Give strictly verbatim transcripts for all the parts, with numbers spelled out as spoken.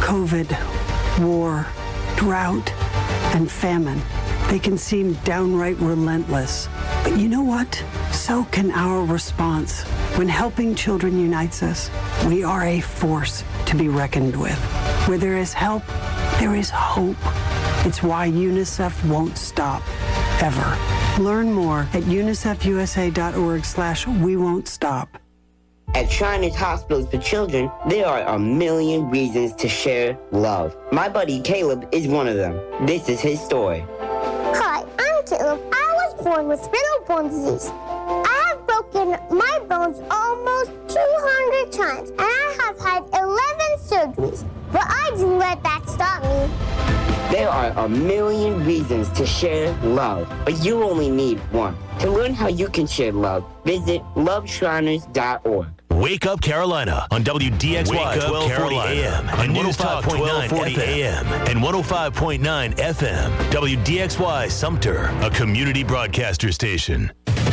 COVID, war, drought, and famine. They can seem downright relentless. But you know what? So can our response. When helping children unites us, we are a force to be reckoned with. Where there is help, there is hope. It's why UNICEF won't stop, ever. Learn more at unicefusa.org slash we won't stop. At Shriners Hospitals for Children, there are a million reasons to share love. My buddy Caleb is one of them. This is his story. Hi, I'm Caleb. I was born with brittle bone disease. I have broken my bones almost two hundred times, and I have had eleven surgeries. But I didn't let that stop me. There are a million reasons to share love, but you only need one. To learn how you can share love, visit love shriners dot org. Wake Up Carolina on W D X Y twelve forty A M and one oh five point nine F M and one oh five point nine F M. W D X Y Sumter, a community broadcaster station.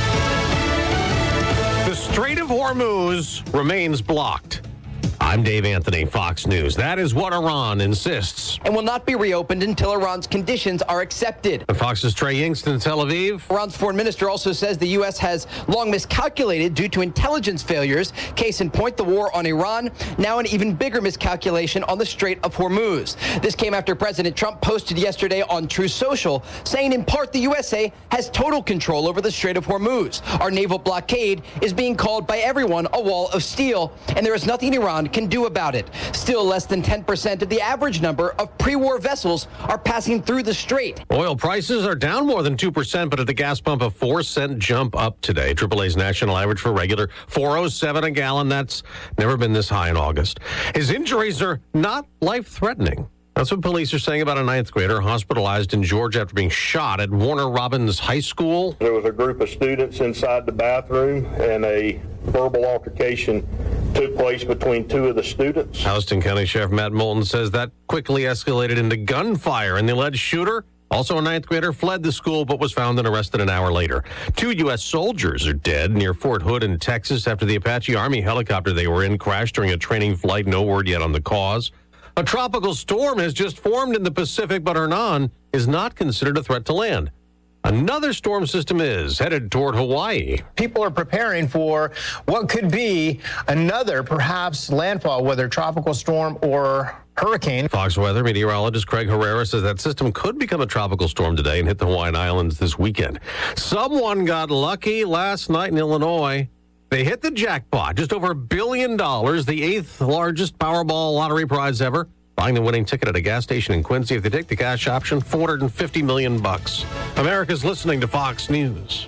The Strait of Hormuz remains blocked. I'm Dave Anthony, Fox News. That is what Iran insists. And will not be reopened until Iran's conditions are accepted. And Fox's Trey Yingst in Tel Aviv. Iran's foreign minister also says the U S has long miscalculated due to intelligence failures. Case in point, the war on Iran. Now an even bigger miscalculation on the Strait of Hormuz. This came after President Trump posted yesterday on Truth Social, saying in part the U S A has total control over the Strait of Hormuz. Our naval blockade is being called by everyone a wall of steel, and there is nothing Iran can do about it. Still, less than ten percent of the average number of pre-war vessels are passing through the strait. Oil prices are down more than two percent, but at the gas pump, a four cent jump up today. triple A's national average for regular, four oh seven a gallon. That's never been this high in August. His injuries are not life-threatening. That's what police are saying about a ninth grader hospitalized in Georgia after being shot at Warner Robins High School. There was a group of students inside the bathroom, and a verbal altercation took place between two of the students. Houston County Sheriff Matt Moulton says that quickly escalated into gunfire, and the alleged shooter, also a ninth grader, fled the school but was found and arrested an hour later. Two U S soldiers are dead near Fort Hood in Texas after the Apache Army helicopter they were in crashed during a training flight. No word yet on the cause. A tropical storm has just formed in the Pacific, but Hernan is not considered a threat to land. Another storm system is headed toward Hawaii. People are preparing for what could be another, perhaps, landfall, whether tropical storm or hurricane. Fox weather meteorologist Craig Herrera says that system could become a tropical storm today and hit the Hawaiian Islands this weekend. Someone got lucky last night in Illinois. They hit the jackpot, just over a billion dollars, the eighth largest Powerball lottery prize ever. Buying the winning ticket at a gas station in Quincy. If they take the cash option, four hundred fifty million bucks. America's listening to Fox News.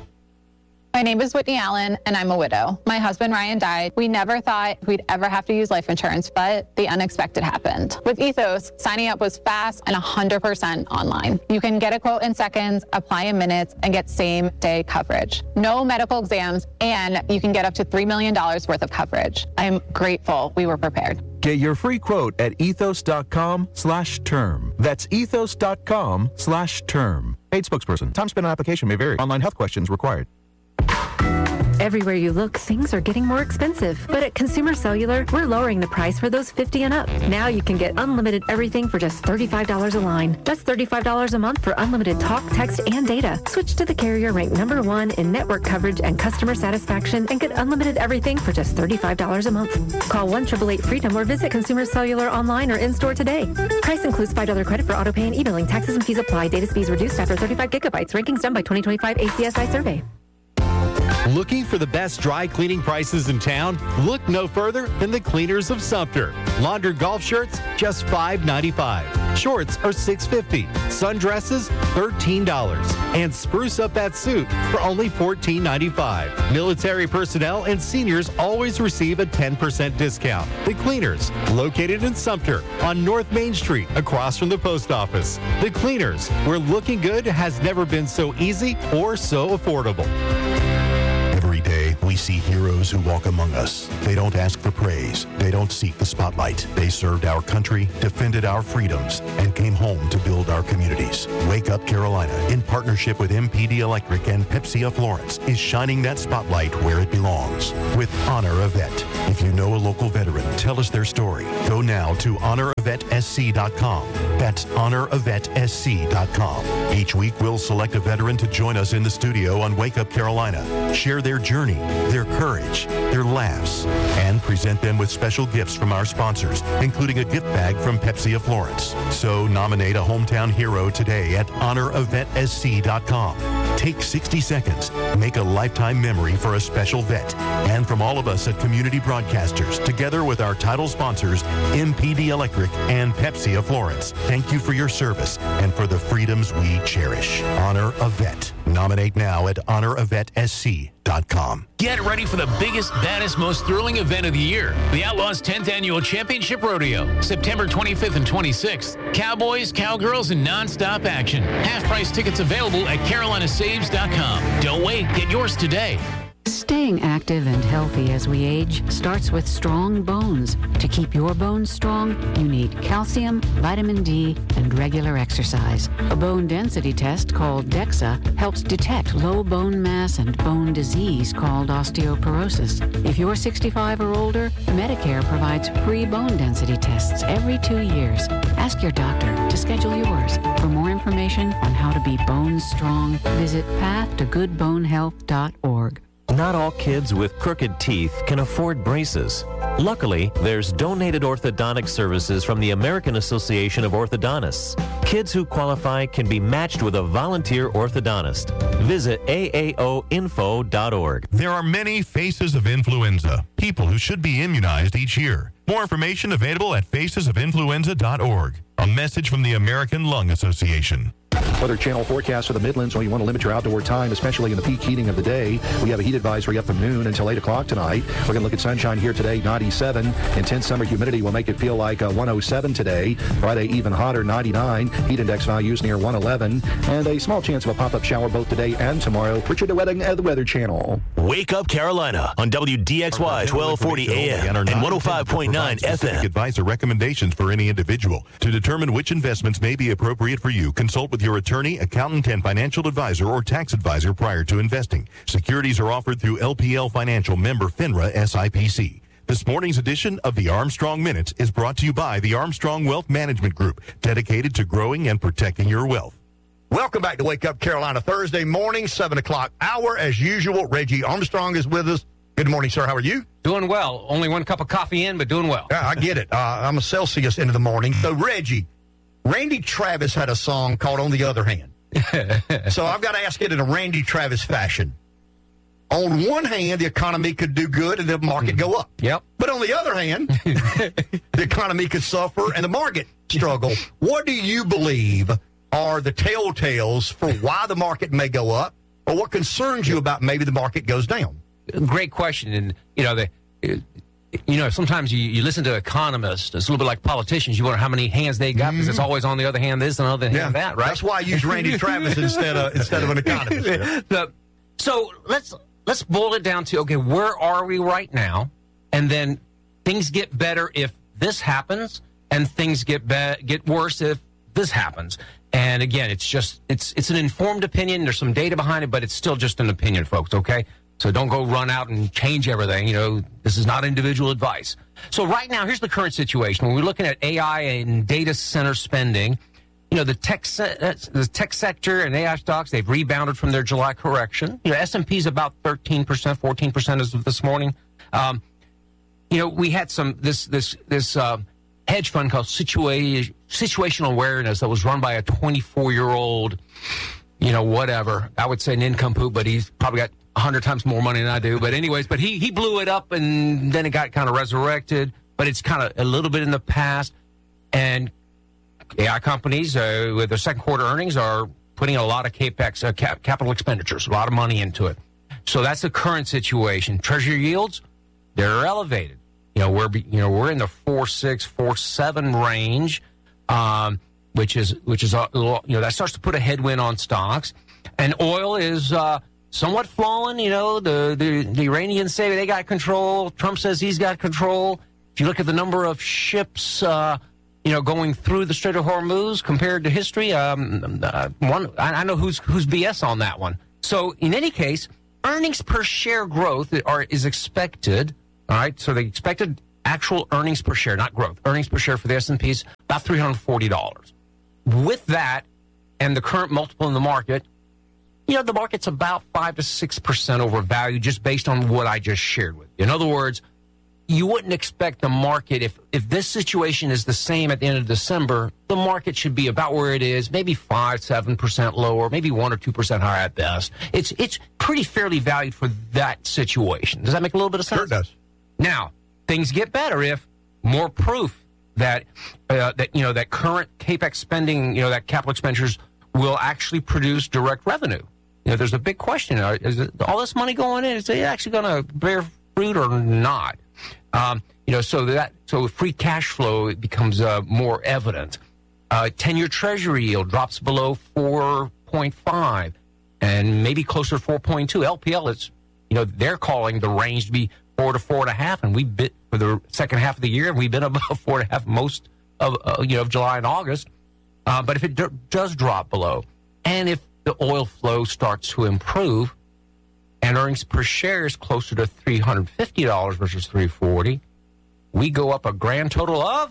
My name is Whitney Allen, and I'm a widow. My husband, Ryan, died. We never thought we'd ever have to use life insurance, but the unexpected happened. With Ethos, signing up was fast and one hundred percent online. You can get a quote in seconds, apply in minutes, and get same-day coverage. No medical exams, and you can get up to three million dollars worth of coverage. I'm grateful we were prepared. Get your free quote at ethos.com slash term. That's ethos.com slash term. Paid spokesperson. Time spent on application may vary. Online health questions required. Everywhere you look, things are getting more expensive. But at Consumer Cellular, we're lowering the price for those fifty and up. Now you can get unlimited everything for just thirty-five dollars a line. That's thirty-five dollars a month for unlimited talk, text, and data. Switch to the carrier ranked number one in network coverage and customer satisfaction and get unlimited everything for just thirty-five dollars a month. Call one eight eight eight freedom or visit Consumer Cellular online or in-store today. Price includes five dollars credit for auto pay and e-billing. Taxes and fees apply. Data speeds reduced after thirty-five gigabytes. Rankings done by twenty twenty-five A C S I survey. Looking for the best dry cleaning prices in town? Look no further than the Cleaners of Sumter. Laundered golf shirts, just five ninety-five. Shorts are six fifty. Sundresses, thirteen dollars. And spruce up that suit for only fourteen ninety-five. Military personnel and seniors always receive a ten percent discount. The Cleaners, located in Sumter on North Main Street, across from the post office. The Cleaners, where looking good has never been so easy or so affordable. Every day, we see heroes who walk among us. They don't ask for praise. They don't seek the spotlight. They served our country, defended our freedoms, and came home to build our communities. Wake Up Carolina, in partnership with M P D Electric and Pepsi of Florence, is shining that spotlight where it belongs with Honor a Vet. If you know a local veteran, tell us their story. Go now to honor a vet s c dot com. That's honor a vet s c dot com. Each week, we'll select a veteran to join us in the studio on Wake Up Carolina, share their journey, their courage, their laughs, and present them with special gifts from our sponsors, including a gift bag from Pepsi of Florence. So nominate a hometown hero today at honor a vet s c dot com. Take sixty seconds. Make a lifetime memory for a special vet. And from all of us at Community Broadcasters, together with our title sponsors, M P D Electric and Pepsi of Florence, thank you for your service and for the freedoms we cherish. Honor a Vet. Nominate now at honor a vet s c dot com. Get ready for the biggest, baddest, most thrilling event of the year. The Outlaws' tenth Annual Championship Rodeo, September twenty-fifth and twenty-sixth. Cowboys, cowgirls, and nonstop action. Half-price tickets available at carolina saves dot com. Don't wait. Get yours today. Staying active and healthy as we age starts with strong bones. To keep your bones strong, you need calcium, vitamin D, and regular exercise. A bone density test called DEXA helps detect low bone mass and bone disease called osteoporosis. If you're sixty-five or older, Medicare provides free bone density tests every two years. Ask your doctor to schedule yours. For more information on how to be bone strong, visit path to good bone health dot org. Not all kids with crooked teeth can afford braces. Luckily, there's donated orthodontic services from the American Association of Orthodontists. Kids who qualify can be matched with a volunteer orthodontist. Visit A A O info dot org. There are many faces of influenza, people who should be immunized each year. More information available at faces of influenza dot org. A message from the American Lung Association. Weather Channel forecast for the Midlands. When you want to limit your outdoor time, especially in the peak heating of the day, we have a heat advisory up from noon until eight o'clock tonight. We're going to look at sunshine here today, ninety-seven. Intense summer humidity will make it feel like uh, one oh seven today. Friday, even hotter, ninety-nine. Heat index values near one eleven. And a small chance of a pop-up shower both today and tomorrow. Richard DeWetting at the Weather Channel. Wake Up Carolina on W D X Y twelve forty A M and one oh five point nine F M. Advice or recommendations for any individual. To determine which investments may be appropriate for you, consult with your attorney, accountant, and financial advisor or tax advisor prior to investing. Securities are offered through L P L Financial, member FINRA S I P C. This morning's edition of the Armstrong Minute is brought to you by the Armstrong Wealth Management Group, dedicated to growing and protecting your wealth. Welcome back to Wake Up Carolina, Thursday morning, seven o'clock hour. As usual, Reggie Armstrong is with us. Good morning, sir. How are you? Doing well. Only one cup of coffee in, but doing well. Yeah, I get it. Uh, I'm a Celsius into the morning. So, Reggie, Randy Travis had a song called On the Other Hand. So I've got to ask it in a Randy Travis fashion. On one hand, the economy could do good and the market go up. Yep. But on the other hand, the economy could suffer and the market struggle. What do you believe are the telltales for why the market may go up, or what concerns you about maybe the market goes down? Great question. And, you know, the, you know, sometimes you, you listen to economists. It's a little bit like politicians. You wonder how many hands they got, because mm-hmm. it's always on the other hand this and on the other yeah, hand that, right? That's why I use Randy Travis instead of instead of an economist. The, so let's let's boil it down to, okay, where are we right now? And then things get better if this happens, and things get be- get worse if this happens. And again, it's just it's it's an informed opinion. There's some data behind it, but it's still just an opinion, folks. Okay. So don't go run out and change everything. You know, this is not individual advice. So right now, here's the current situation. When we're looking at A I and data center spending, you know, the tech se- the tech sector and A I stocks, they've rebounded from their July correction. You know, S and P's about thirteen percent, fourteen percent as of this morning. Um, you know, we had some, this this this uh, hedge fund called Situa- Situational Awareness that was run by a twenty-four-year-old, you know, whatever. I would say an nincompoop, but he's probably got a hundred times more money than I do. But anyways, but he he blew it up, and then it got kind of resurrected. But it's kind of a little bit in the past. And A I companies uh, with their second quarter earnings are putting a lot of capex, uh, cap, capital expenditures, a lot of money into it. So that's the current situation. Treasury yields, they're elevated. You know, we're you know we're in the four six, four seven range, um, which is which is a, you know that starts to put a headwind on stocks. And oil is uh, somewhat flowing. You know, the, the the Iranians say they got control. Trump says he's got control. If you look at the number of ships, uh, you know, going through the Strait of Hormuz compared to history, um, uh, one I, I know who's who's B S on that one. So in any case, earnings per share growth are is expected. All right, so the expected actual earnings per share, not growth, earnings per share for the S and P is about three hundred forty dollars. With that and the current multiple in the market, you know, the market's about five to six percent overvalued just based on what I just shared with you. In other words, you wouldn't expect the market, if, if this situation is the same at the end of December, the market should be about where it is, maybe five, seven percent lower, maybe one or two percent higher at best. It's it's pretty fairly valued for that situation. Does that make a little bit of sense? Sure it does. Now, things get better if more proof that uh, that you know that current CapEx spending, you know, that capital expenditures will actually produce direct revenue. You know, there's a big question: is it, all this money going in, is it actually going to bear fruit or not? Um, you know, so that so free cash flow becomes uh, more evident. Uh, ten-year Treasury yield drops below four point five, and maybe closer to four point two. L P L is, you know, they're calling the range to be four to four and a half, and we've been for the second half of the year, and we've been above four and a half most of uh, you know of July and August. Uh, but if it d- does drop below, and if the oil flow starts to improve, and earnings per share is closer to three hundred fifty dollars versus three hundred forty dollars, we go up a grand total of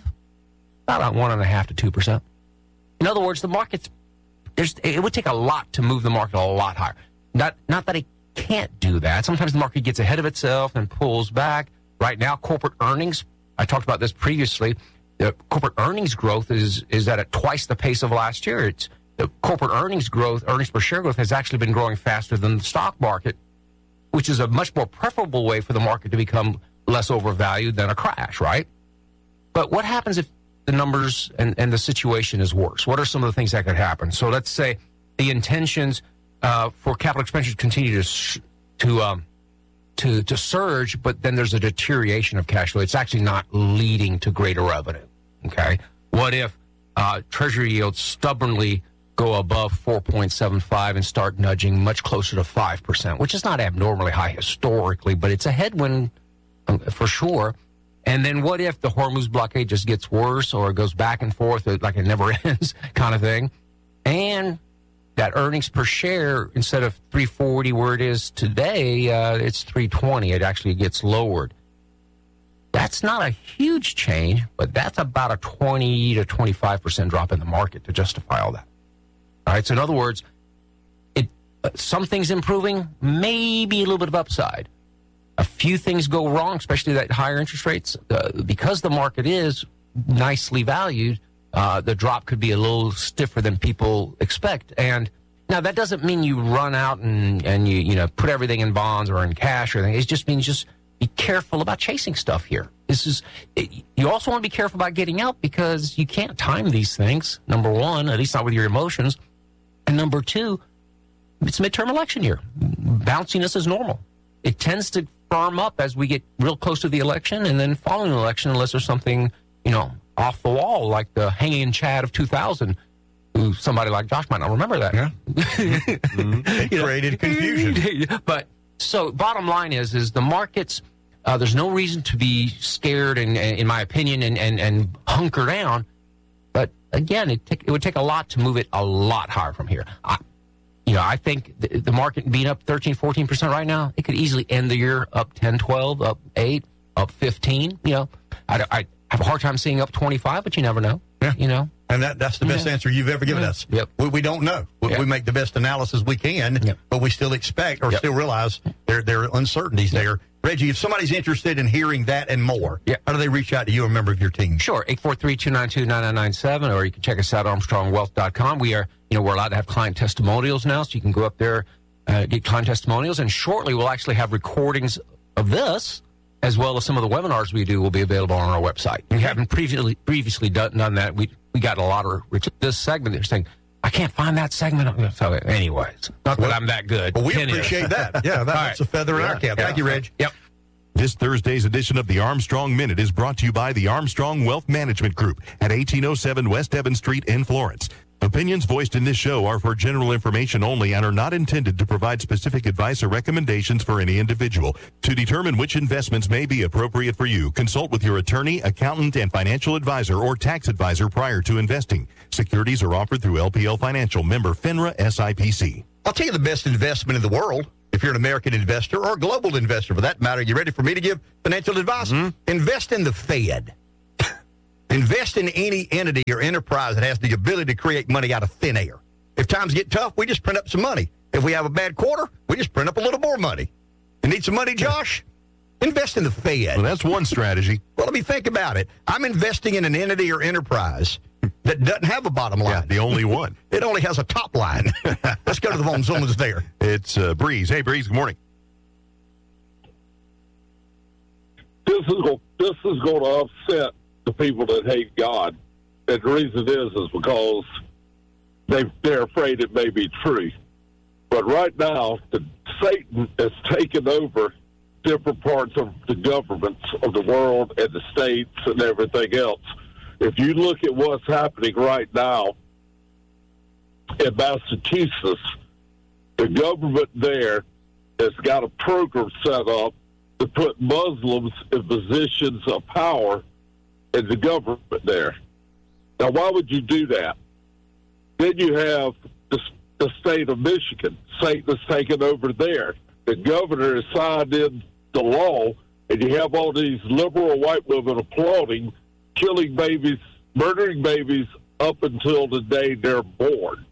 about one and a half to two percent. In other words, the market's there's it would take a lot to move the market a lot higher. Not not that it can't do that. Sometimes the market gets ahead of itself and pulls back. Right now, corporate earnings, I talked about this previously, the corporate earnings growth is is at a twice the pace of last year. It's the corporate earnings growth, earnings per share growth has actually been growing faster than the stock market, which is a much more preferable way for the market to become less overvalued than a crash, right? But what happens if the numbers and, and the situation is worse? What are some of the things that could happen? So let's say the intentions uh, for capital expenditures continue to to um, to to surge, but then there's a deterioration of cash flow. It's actually not leading to greater revenue. Okay, what if uh, Treasury yields stubbornly go above four point seven five and start nudging much closer to five percent, which is not abnormally high historically, but it's a headwind um, for sure. And then what if the Hormuz blockade just gets worse or it goes back and forth like it never ends kind of thing? And that earnings per share, instead of three forty where it is today, uh, it's three twenty. It actually gets lowered. That's not a huge change, but that's about a twenty to twenty-five percent drop in the market to justify all that. All right, so in other words, it uh, some things improving, maybe a little bit of upside. A few things go wrong, especially that higher interest rates. Uh, because the market is nicely valued, uh, the drop could be a little stiffer than people expect. And now that doesn't mean you run out and, and you you know put everything in bonds or in cash or anything. It just means just be careful about chasing stuff here. This is it, you also want to be careful about getting out because you can't time these things. Number one, at least not with your emotions. And number two, it's a midterm election year. Bounciness is normal. It tends to firm up as we get real close to the election, and then following the election, unless there's something, you know, off the wall, like the hanging Chad of two thousand, who somebody like Josh might not remember that. Yeah. mm-hmm. It you created know? confusion. But so bottom line is, is the markets, uh, there's no reason to be scared, and, and in my opinion, and, and, and hunker down. But again, it, take, it would take a lot to move it a lot higher from here. I, you know, I think the, the market being up thirteen, fourteen percent right now, it could easily end the year up ten, twelve, up eight, up fifteen. You know, I, I have a hard time seeing up twenty-five, but you never know. Yeah. You know, and that, that's the best yeah. answer you've ever given yeah. us. Yep. We, we don't know. We, yep. we make the best analysis we can, yep. but we still expect or yep. still realize there, there are uncertainties yep. there. Reggie, if somebody's interested in hearing that and more, yeah. how do they reach out to you, a member of your team? Sure, eight four three, two nine two, nine nine nine seven, or you can check us out at armstrong wealth dot com. We are, you know, we're allowed to have client testimonials now, so you can go up there, uh, get client testimonials, and shortly we'll actually have recordings of this, as well as some of the webinars we do will be available on our website. We haven't previously previously done, done that. We we got a lot of this segment. They're saying, I can't find that segment. So, anyways, not well, that I'm that good. Well, we Ken appreciate is. that. Yeah, that's right. a feather in yeah, our cap. Yeah. Thank you, Reg. Yep. This Thursday's edition of the Armstrong Minute is brought to you by the Armstrong Wealth Management Group at eighteen oh seven West Evans Street in Florence. Opinions voiced in this show are for general information only and are not intended to provide specific advice or recommendations for any individual. To determine which investments may be appropriate for you, consult with your attorney, accountant, and financial advisor or tax advisor prior to investing. Securities are offered through L P L Financial, member FINRA S I P C. I'll tell you the best investment in the world if you're an American investor or a global investor for that matter. You ready for me to give financial advice? Mm-hmm. Invest in the Fed. Invest in any entity or enterprise that has the ability to create money out of thin air. If times get tough, we just print up some money. If we have a bad quarter, we just print up a little more money. You need some money, Josh? Invest in the Fed. Well, that's one strategy. Well, let me think about it. I'm investing in an entity or enterprise that doesn't have a bottom line. Yeah, the only one. It only has a top line. Let's go to the phone. Someone's there. It's uh, Breeze. Hey, Breeze, good morning. This is, go- this is going to upset the people that hate God. And the reason is is because they, they're afraid it may be true. But right now, the, Satan has taken over different parts of the governments of the world and the states and everything else. If you look at what's happening right now in Massachusetts, the government there has got a program set up to put Muslims in positions of power in the government there. Now, why would you do that? Then you have the, the state of Michigan. Satan has taken over there. The governor has signed in the law, and you have all these liberal white women applauding, killing babies, murdering babies up until the day they're born.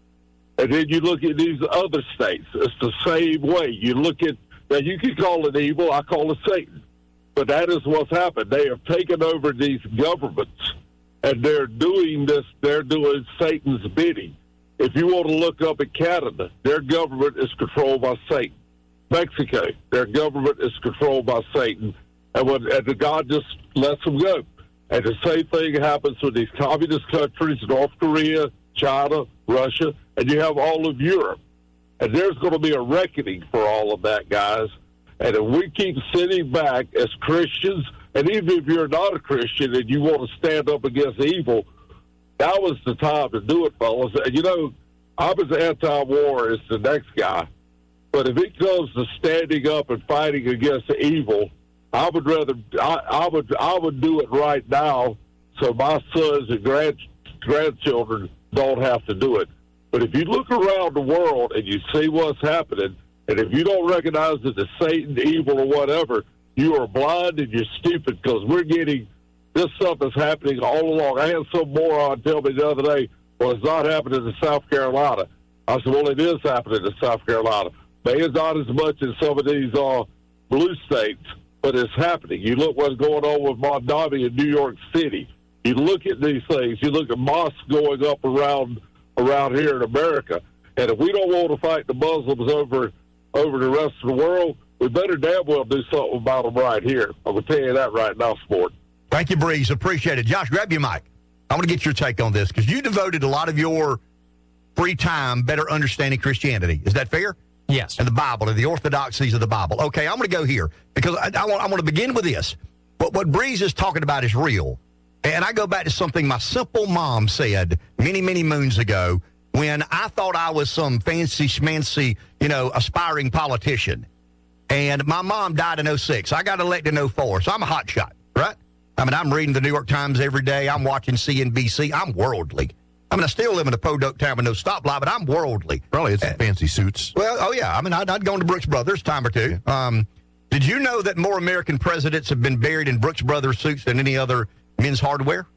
And then you look at these other states. It's the same way. You look at, now you can call it evil, I call it Satan. But that is what's happened. They have taken over these governments, and they're doing this, they're doing Satan's bidding. If you want to look up at Canada, their government is controlled by Satan. Mexico, their government is controlled by Satan. And, when, and God just lets them go. And the same thing happens with these communist countries, North Korea, China, Russia, and you have all of Europe. And there's going to be a reckoning for all of that, guys. And if we keep sitting back as Christians, and even if you're not a Christian and you want to stand up against evil, that was the time to do it, fellas. And, you know, I'm as anti-war as the next guy. But if it comes to standing up and fighting against evil, I would rather I, I would I would do it right now, so my sons and grand, grandchildren don't have to do it. But if you look around the world and you see what's happening, and if you don't recognize that it's Satan, evil, or whatever, you are blind and you're stupid, because we're getting this stuff is happening all along. I had some moron tell me the other day, well, it's not happening in South Carolina. I said, well, it is happening in South Carolina. Maybe it's not as much as some of these uh, blue states, but it's happening. You look what's going on with Mondavi in New York City. You look at these things. You look at mosques going up around around here in America. And if we don't want to fight the Muslims over over the rest of the world, we better damn well do something about them right here. I'm going to tell you that right now, sport. Thank you, Breeze. Appreciate it. Josh, grab your mic. I want to get your take on this, because you devoted a lot of your free time better understanding Christianity. Is that fair? Yes. And the Bible and the orthodoxies of the Bible. Okay, I'm going to go here, because I, I, want, I want to begin with this. What, what Breeze is talking about is real. And I go back to something my simple mom said many, many moons ago, when I thought I was some fancy schmancy, you know, aspiring politician. And my mom died in oh six. I got elected in oh four, so I'm a hot shot, right? I mean, I'm reading the New York Times every day. I'm watching C N B C. I'm worldly. I mean, I still live in a podunk town with no stoplight, but I'm worldly. Probably it's uh, fancy suits. Well, oh, yeah. I mean, I'd, I'd gone to Brooks Brothers time or two. Um, did you know that more American presidents have been buried in Brooks Brothers suits than any other men's hardware?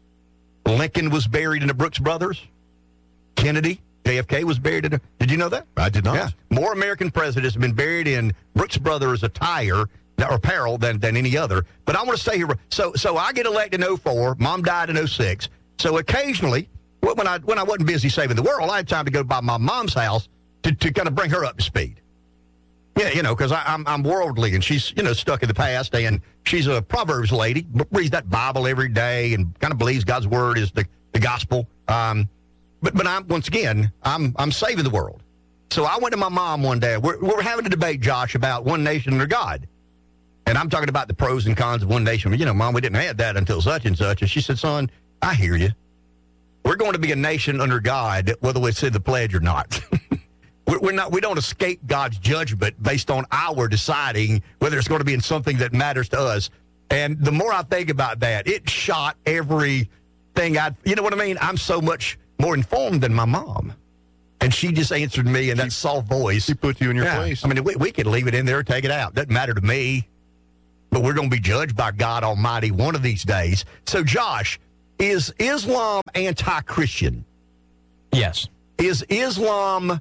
Lincoln was buried in the Brooks Brothers. Kennedy, J F K was buried in a, did you know that? I did not. Yeah. More American presidents have been buried in Brooks Brothers attire or apparel than, than any other. But I want to stay here. So so I get elected in oh four. Mom died in oh six. So occasionally, when I when I wasn't busy saving the world, I had time to go by my mom's house to, to kind of bring her up to speed. Yeah, you know, because I'm I'm worldly, and she's, you know, stuck in the past, and she's a Proverbs lady, reads that Bible every day and kind of believes God's word is the, the gospel. Um, but but I'm once again, I'm I'm saving the world. So I went to my mom one day. We're we're having a debate, Josh, about one nation under God. And I'm talking about the pros and cons of one nation. You know, Mom, we didn't have that until such and such. And she said, son, I hear you. We're going to be a nation under God, whether we say the pledge or not. We're not. We don't escape God's judgment based on our deciding whether it's going to be in something that matters to us. And the more I think about that, it shot everything I. You know what I mean? I'm so much more informed than my mom. And she just answered me in that soft voice. She put you in your yeah. place. I mean, we, we could leave it in there or take it out. Doesn't matter to me. But we're going to be judged by God Almighty one of these days. So, Josh, is Islam anti-Christian? Yes. Is Islam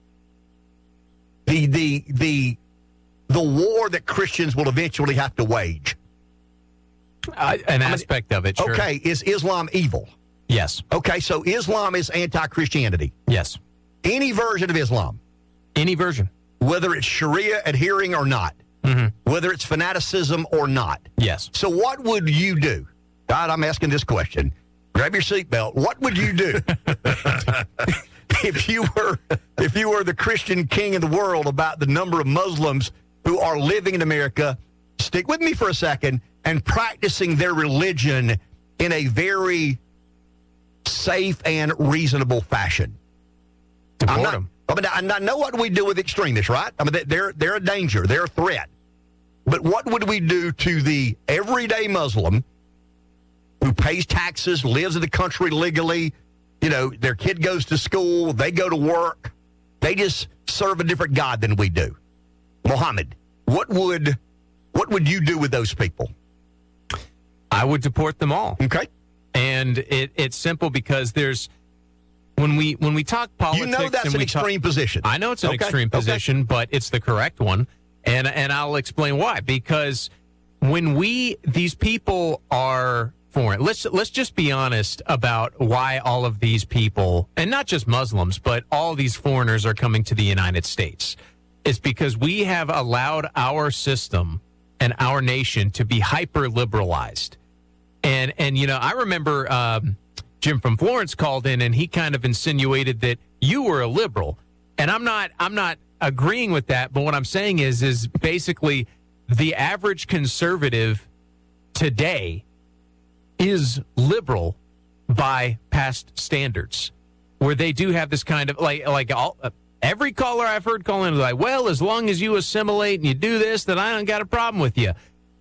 the the the the war that Christians will eventually have to wage? Uh, an aspect I mean, of it, sure. Okay, is Islam evil? Yes. Okay, so Islam is anti-Christianity? Yes. Any version of Islam? Any version. Whether it's Sharia adhering or not? Mm-hmm. Whether it's fanaticism or not? Yes. So what would you do? God, I'm asking this question. Grab your seatbelt. What would you do if you were if you were the Christian king of the world about the number of Muslims who are living in America? Stick with me for a second. And practicing their religion in a very safe and reasonable fashion. Deport them. I mean, I know what we do with extremists, right? I mean, they're they're a danger, they're a threat. But what would we do to the everyday Muslim who pays taxes, lives in the country legally? You know, their kid goes to school, they go to work, they just serve a different God than we do. Muhammad, what would what would you do with those people? I would deport them all. Okay. And it, it's simple because there's when we when we talk politics, you know that's and an we extreme talk, position. I know it's an okay. extreme okay. position, but it's the correct one, and and I'll explain why. Because when we these people are foreign, let's let's just be honest about why all of these people, and not just Muslims, but all these foreigners are coming to the United States. It's because we have allowed our system and our nation to be hyper liberalized. And, and you know, I remember um, Jim from Florence called in and he kind of insinuated that you were a liberal. And I'm not I'm not agreeing with that. But what I'm saying is, is basically the average conservative today is liberal by past standards, where they do have this kind of like like all, uh, every caller I've heard calling is like, well, as long as you assimilate and you do this, then I don't got a problem with you.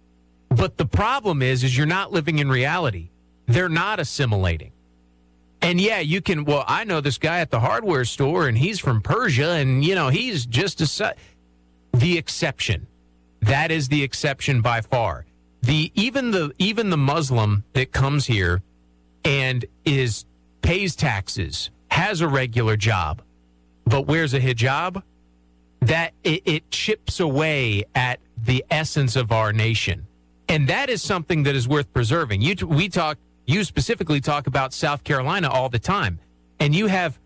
But the problem is, is you're not living in reality. They're not assimilating. And yeah, you can, well, I know this guy at the hardware store and he's from Persia and, you know, he's just a, the exception. That is the exception by far. The, even the, even the Muslim that comes here and is, pays taxes, has a regular job, but wears a hijab, that it, it chips away at the essence of our nation. And that is something that is worth preserving. You, we talk, you specifically talk about South Carolina all the time. And you have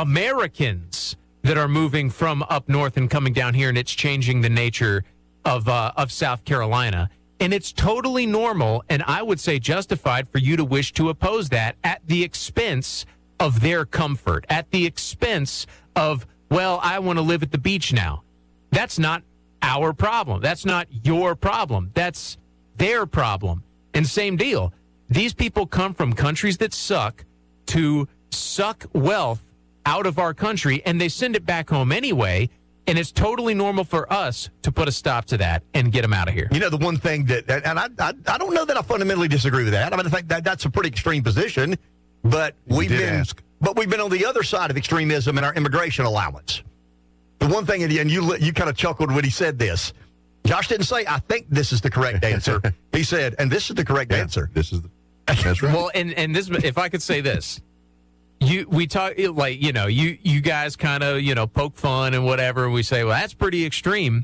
Americans that are moving from up north and coming down here, and it's changing the nature of uh, of South Carolina. And it's totally normal, and I would say justified, for you to wish to oppose that at the expense of their comfort, at the expense of, well, I want to live at the beach now. That's not our problem. That's not your problem. That's their problem. And same deal. These people come from countries that suck to suck wealth out of our country, and they send it back home anyway. And it's totally normal for us to put a stop to that and get them out of here. You know, the one thing that, and I, I, I don't know that I fundamentally disagree with that. I mean, I think that that's a pretty extreme position, but we've been, ask. but we've been on the other side of extremism in our immigration allowance. The one thing, and you you kind of chuckled when he said this. Josh didn't say, I think this is the correct answer. He said, and this is the correct yeah, answer. This is the, that's right. Well, and, and this, if I could say this, you we talk like, you know, you, you guys kind of, you know, poke fun and whatever. And we say, well, that's pretty extreme.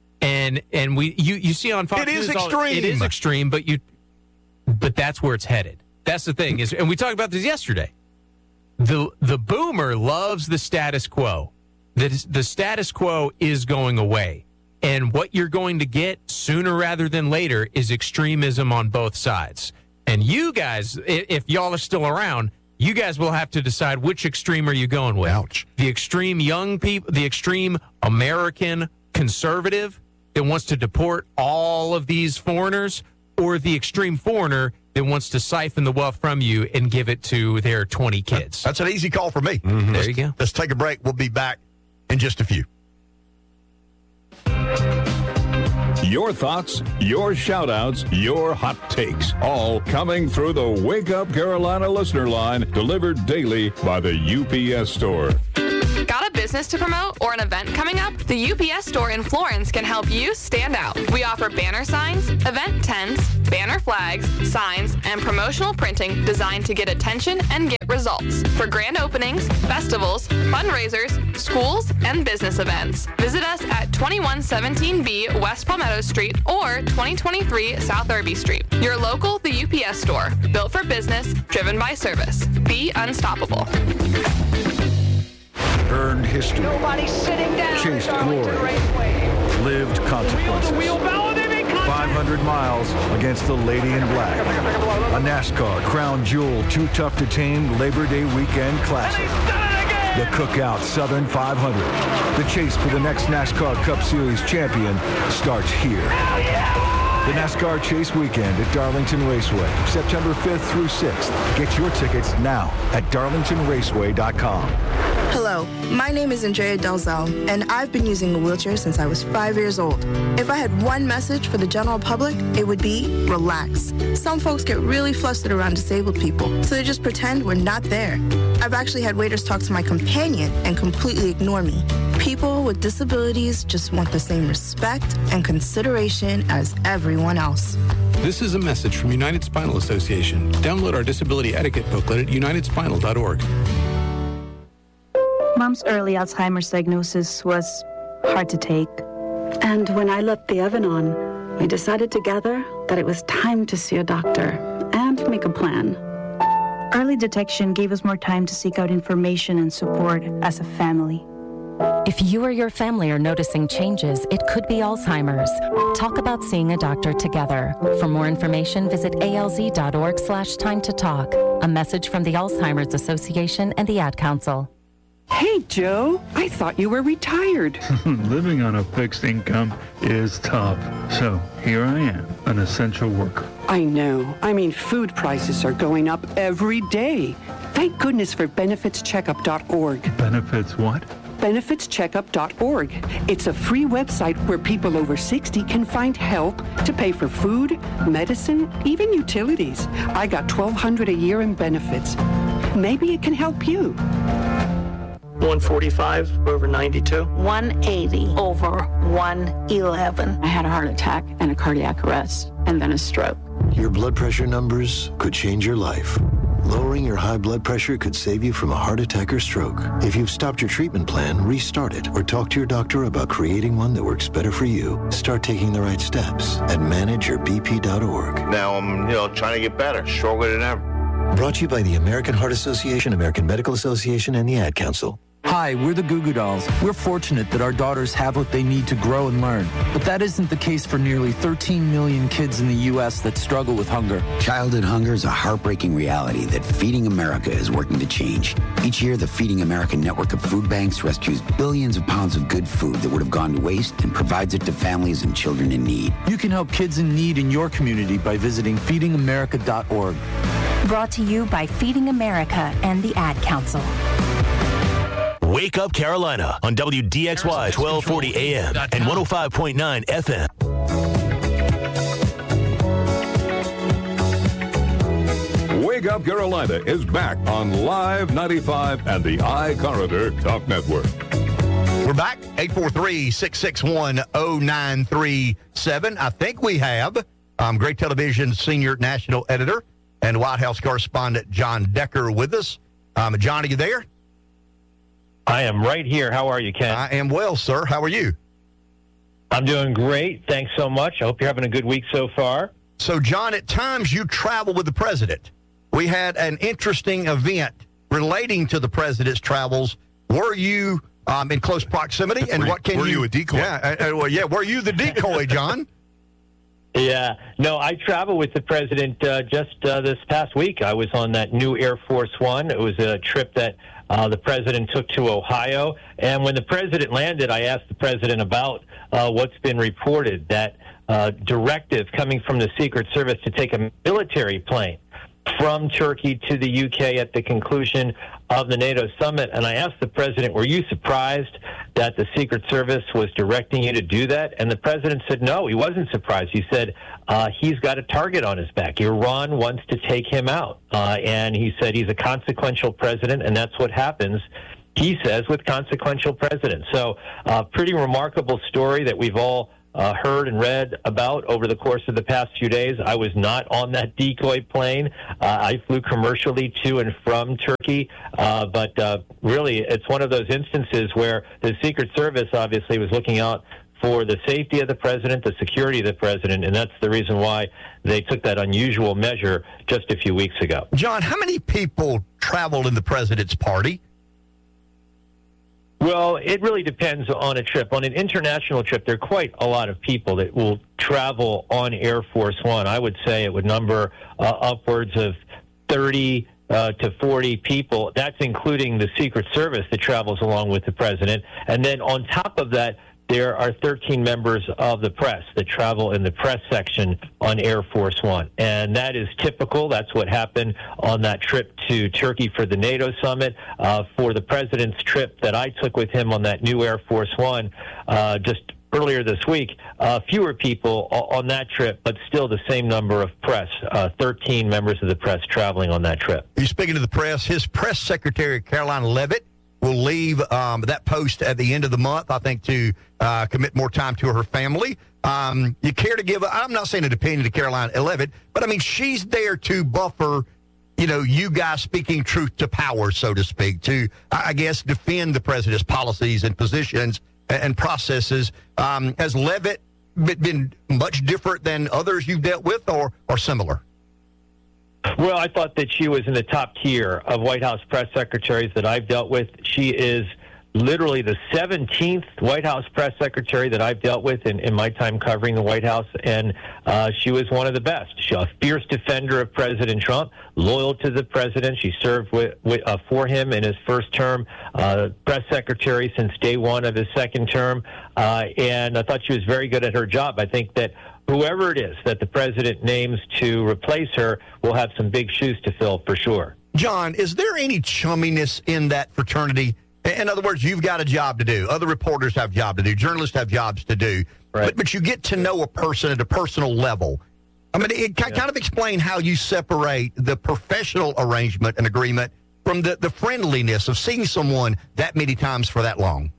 And and we you, you see on Fox It is News all- extreme. it is extreme, but you but that's where it's headed. That's the thing is, and we talked about this yesterday. The the boomer loves the status quo. The, the status quo is going away. And what you're going to get sooner rather than later is extremism on both sides. And you guys, if y'all are still around, you guys will have to decide which extreme are you going with. Ouch. The extreme young people, the extreme American conservative that wants to deport all of these foreigners, or the extreme foreigner that wants to siphon the wealth from you and give it to their twenty kids. That's an easy call for me. Mm-hmm. There you go. Let's take a break. We'll be back in just a few. Your thoughts, your shout-outs, your hot takes, all coming through the Wake Up Carolina listener line, delivered daily by the U P S Store. business to promote or an event coming up? The U P S store in Florence can help you stand out. We offer banner signs, event tents, banner flags, signs, and promotional printing designed to get attention and get results for grand openings, festivals, fundraisers, schools, and business events. Visit us at twenty-one seventeen B West Palmetto Street or twenty twenty-three South Irby Street. Your local The U P S store, built for business, driven by service. Be unstoppable. Earned history. Nobody's sitting down. Chased glory. Lived consequences. five hundred miles against the Lady in Black. A NASCAR Crown Jewel Too Tough to Tame Labor Day Weekend Classic. The Cookout Southern five hundred. The chase for the next NASCAR Cup Series champion starts here. The NASCAR Chase Weekend at Darlington Raceway, September fifth through sixth. Get your tickets now at darlington raceway dot com. Hello, my name is Andrea Delzell, and I've been using a wheelchair since I was five years old. If I had one message for the general public, it would be relax. Some folks get really flustered around disabled people, so they just pretend we're not there. I've actually had waiters talk to my companion and completely ignore me. People with disabilities just want the same respect and consideration as everyone else. This is a message from United Spinal Association. Download our disability etiquette booklet at united spinal dot org. Mom's early Alzheimer's diagnosis was hard to take. And when I left the Evan-On, we decided together that it was time to see a doctor and make a plan. Early detection gave us more time to seek out information and support as a family. If you or your family are noticing changes, it could be Alzheimer's. Talk about seeing a doctor together. For more information, visit alz.org slash time to talk. A message from the Alzheimer's Association and the Ad Council. Hey, Joe, I thought you were retired. Living on a fixed income is tough. So here I am, an essential worker. I know. I mean, food prices are going up every day. Thank goodness for benefits checkup dot org. Benefits what? benefits checkup dot org. It's a free website where people over sixty can find help to pay for food, medicine, even utilities. I got twelve hundred dollars a year in benefits. Maybe it can help you. one forty-five over ninety-two. one eighty over one eleven. I had a heart attack and a cardiac arrest and then a stroke. Your blood pressure numbers could change your life. Lowering your high blood pressure could save you from a heart attack or stroke. If you've stopped your treatment plan, restart it or talk to your doctor about creating one that works better for you. Start taking the right steps at manage your b p dot org. Now I'm, you know, trying to get better, stronger than ever. Brought to you by the American Heart Association, American Medical Association, and the Ad Council. Hi, we're the Goo Goo Dolls. We're fortunate that our daughters have what they need to grow and learn. But that isn't the case for nearly thirteen million kids in the U S that struggle with hunger. Childhood hunger is a heartbreaking reality that Feeding America is working to change. Each year, the Feeding America network of food banks rescues billions of pounds of good food that would have gone to waste and provides it to families and children in need. You can help kids in need in your community by visiting feeding america dot org. Brought to you by Feeding America and the Ad Council. Wake Up Carolina on W D X Y twelve forty A M and one oh five point nine F M. Wake Up Carolina is back on Live ninety-five and the iCorridor Talk Network. We're back, eight four three, six six one, zero nine three seven. I think we have um, Great Television senior national editor and White House correspondent John Decker with us. Um, John, are you there? I am right here. How are you, Ken? I am well, sir. How are you? I'm doing great. Thanks so much. I hope you're having a good week so far. So, John, at times you travel with the president. We had an interesting event relating to the president's travels. Were you um, in close proximity? And were, what can were you... you a decoy? Yeah, uh, uh, well, yeah. Were you the decoy, John? Yeah. No, I traveled with the president uh, just uh, this past week. I was on that new Air Force One. It was a trip that uh, the president took to Ohio. And when the president landed, I asked the president about uh, what's been reported, that uh, directive coming from the Secret Service to take a military plane from Turkey to the U K at the conclusion of the NATO summit. And I asked the president, were you surprised that the Secret Service was directing you to do that? And the president said, no, he wasn't surprised. He said, uh, he's got a target on his back. Iran wants to take him out. Uh, and he said he's a consequential president, and that's what happens he says, with consequential presidents. So uh, pretty remarkable story that we've all uh, heard and read about over the course of the past few days. I was not on that decoy plane. Uh, I flew commercially to and from Turkey, uh, but uh, really it's one of those instances where the Secret Service obviously was looking out for the safety of the president, the security of the president, and that's the reason why they took that unusual measure just a few weeks ago. John, how many people travel in the president's party? Well, it really depends on a trip. On an international trip, there are quite a lot of people that will travel on Air Force One. I would say it would number uh, upwards of thirty uh, to forty people. That's including the Secret Service that travels along with the president. And then on top of that, there are thirteen members of the press that travel in the press section on Air Force One. And that is typical. That's what happened on that trip to Turkey for the NATO summit. Uh, for the president's trip that I took with him on that new Air Force One uh, just earlier this week, uh, fewer people on that trip, but still the same number of press, uh, thirteen members of the press traveling on that trip. You're speaking to the press. His press secretary, Caroline Leavitt, will leave um, that post at the end of the month, I think, to uh, commit more time to her family. Um, you care to give, I'm not saying an opinion to Caroline Leavitt, but I mean, she's there to buffer, you know, you guys speaking truth to power, so to speak, to, I guess, defend the president's policies and positions and, and processes. Um, has Leavitt been much different than others you've dealt with, or, or similar? Well, I thought that she was in the top tier of White House press secretaries that I've dealt with. She is literally the seventeenth White House press secretary that I've dealt with in, in my time covering the White House, and uh, she was one of the best. She's a fierce defender of President Trump, loyal to the president. She served with, with, uh, for him in his first term, uh, press secretary since day one of his second term, uh, and I thought she was very good at her job. I think that whoever it is that the president names to replace her will have some big shoes to fill for sure. John, is there any chumminess in that fraternity? In other words, you've got a job to do. Other reporters have a job to do. Journalists have jobs to do. Right. But, but you get to know a person at a personal level. I mean, it can yeah. kind of explain how you separate the professional arrangement and agreement from the, the friendliness of seeing someone that many times for that long.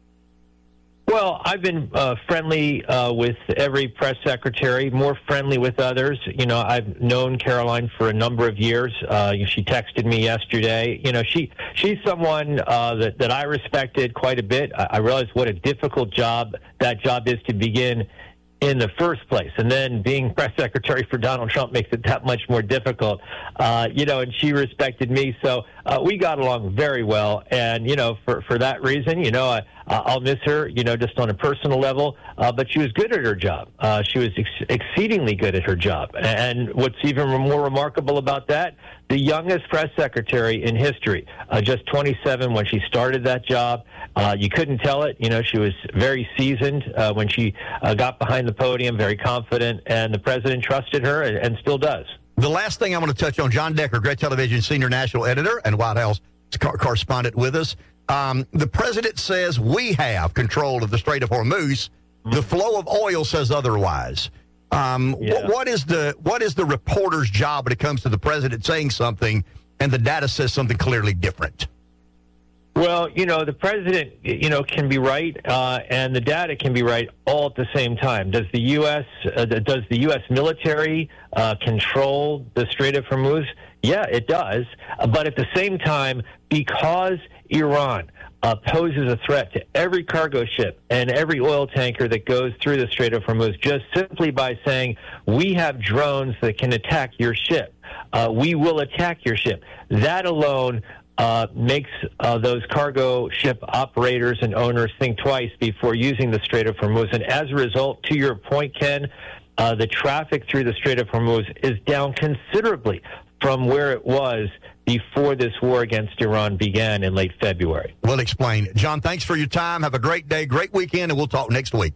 Well, I've been uh, friendly uh, with every press secretary, more friendly with others. You know, I've known Caroline for a number of years. Uh, she texted me yesterday. You know, she she's someone uh, that, that I respected quite a bit. I, I realized what a difficult job that job is to begin in the first place. And then being press secretary for Donald Trump makes it that much more difficult. Uh, you know, and she respected me. So uh, we got along very well. And, you know, for, for that reason, you know, I, I'll miss her, you know, just on a personal level. Uh, but she was good at her job. Uh, she was ex- exceedingly good at her job. And what's even more remarkable about that, the youngest press secretary in history, uh, just twenty-seven when she started that job. Uh, you couldn't tell it. You know, she was very seasoned uh, when she uh, got behind the podium, very confident, and the president trusted her and, and still does. The last thing I want to touch on, John Decker, Great Television senior national editor and White House correspondent with us. Um, the president says we have control of the Strait of Hormuz. Mm-hmm. The flow of oil says otherwise. Um, yeah. what, what is the what is the reporter's job when it comes to the president saying something and the data says something clearly different? Well, you know, the president, you know, can be right, uh, and the data can be right all at the same time. Does the U S uh, does the U S military uh, control the Strait of Hormuz? Yeah, it does. Uh, but at the same time, because Iran uh, poses a threat to every cargo ship and every oil tanker that goes through the Strait of Hormuz, just simply by saying, we have drones that can attack your ship, uh, we will attack your ship. That alone Uh, makes uh, those cargo ship operators and owners think twice before using the Strait of Hormuz. And as a result, to your point, Ken, uh, the traffic through the Strait of Hormuz is down considerably from where it was before this war against Iran began in late February. We'll explain. John, thanks for your time. Have a great day, great weekend, and we'll talk next week.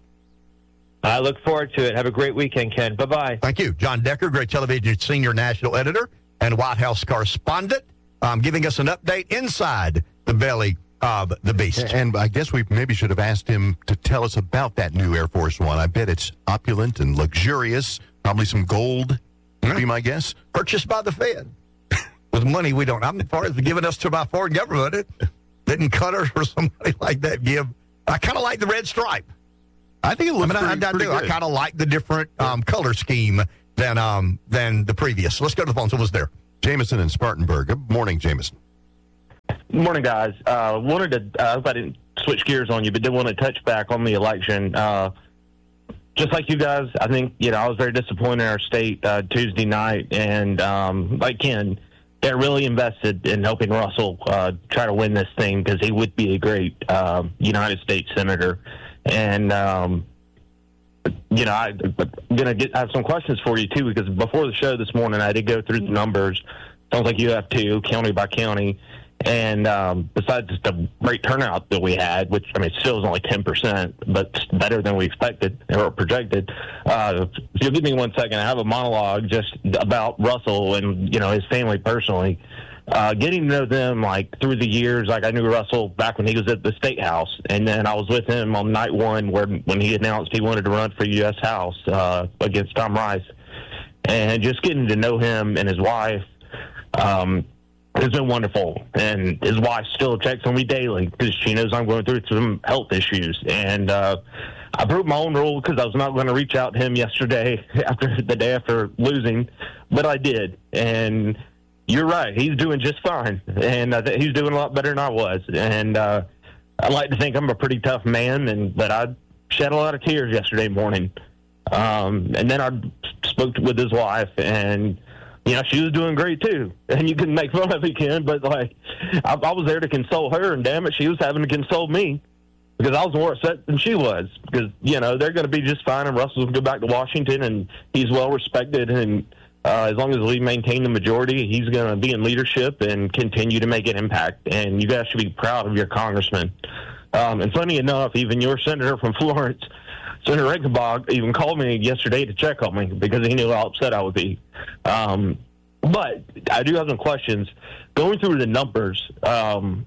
I look forward to it. Have a great weekend, Ken. Bye-bye. Thank you. John Decker, Great Television senior national editor and White House correspondent. Um, giving us an update inside the belly of the beast. And I guess we maybe should have asked him to tell us about that new Air Force One. I bet it's opulent and luxurious, probably some gold, would be my guess. Purchased by the Fed with money we don't, I'm as far as giving us to my foreign government. Didn't Cutter or somebody like that give? I kind of like the red stripe. I think it looks I mean, pretty, I, I pretty do. good. I kind of like the different um, color scheme than um, than the previous. Let's go to the phone. Someone's there. Jameson in Spartanburg. Good morning, Jameson. Good morning, guys. Uh, wanted to, I hope I didn't switch gears on you, but did want to touch back on the election. Uh, just like you guys, I think, you know, I was very disappointed in our state uh, Tuesday night. And um, like Ken, they're really invested in helping Russell uh, try to win this thing because he would be a great uh, United States senator. And, um, you know, I, I'm going to get have some questions for you, too, because before the show this morning, I did go through the numbers. Sounds like you have too, county by county. And um, besides the great turnout that we had, which, I mean, still is only ten percent, but better than we expected or projected. Uh, if you'll give me one second, I have a monologue just about Russell and, you know, his family personally. Uh, getting to know them, like, through the years, like, I knew Russell back when he was at the State House, and then I was with him on night one where when he announced he wanted to run for U S House uh, against Tom Rice. And just getting to know him and his wife um, has been wonderful. And his wife still checks on me daily because she knows I'm going through some health issues. And uh, I broke my own rule because I was not going to reach out to him yesterday after the day after losing, but I did. And you're right. He's doing just fine. And uh, he's doing a lot better than I was. And uh, I like to think I'm a pretty tough man, and but I shed a lot of tears yesterday morning. Um, and then I spoke with his wife, and, you know, she was doing great, too. And you can make fun of it, Ken, but, like, I, I was there to console her, and, damn it, she was having to console me because I was more upset than she was because, you know, they're going to be just fine, and Russell's going to go back to Washington, and he's well-respected, and Uh, as long as we maintain the majority, he's going to be in leadership and continue to make an impact. And you guys should be proud of your congressman. Um, and funny enough, even your senator from Florence, Senator Reichenbach, even called me yesterday to check on me because he knew how upset I would be. Um, but I do have some questions. Going through the numbers, um,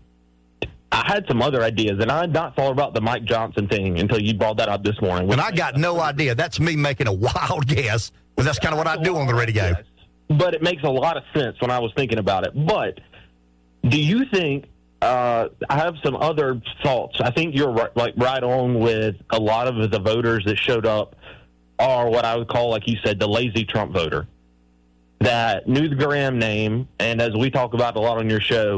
I had some other ideas, and I had not thought about the Mike Johnson thing until you brought that up this morning. And I got no idea. That's me making a wild guess. But that's kind of what I do on the radio. Yes. But it makes a lot of sense when I was thinking about it. But do you think uh, I have some other thoughts? I think you're right, like right on with a lot of the voters that showed up are what I would call, like you said, the lazy Trump voter that knew the Graham name. And as we talk about a lot on your show,